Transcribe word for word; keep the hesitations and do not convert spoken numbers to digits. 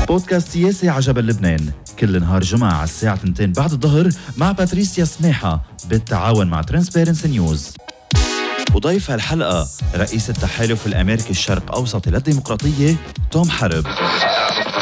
بودكاست سياسي عجبل لبنان كل نهار جمعة على الساعة اثنتين بعد الظهر مع باتريسيا سماحة بالتعاون مع ترانسبيرنسي نيوز. وضيف هالحلقة رئيس التحالف الأمريكي الشرق أوسطي للديمقراطية توم حرب.